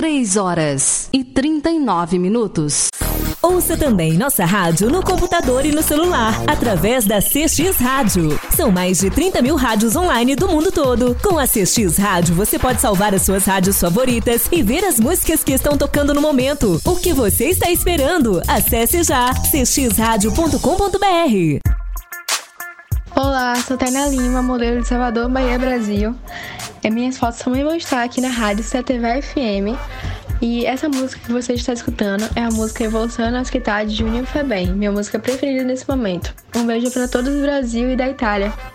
3h39. Ouça também nossa rádio no computador e no celular, através da CX Rádio. São mais de 30 mil rádios online do mundo todo. Com a CX Rádio, você pode salvar as suas rádios favoritas e ver as músicas que estão tocando no momento. O que você está esperando? Acesse já cxradio.com.br. Olá, sou Tainá Lima, modelo de Salvador, Bahia, Brasil. Minhas fotos também vão estar aqui na rádio CTV FM. E essa música que você está escutando é a música Evolução na Esquitade de Juninho Febem, minha música preferida nesse momento. Um beijo para todos do Brasil e da Itália.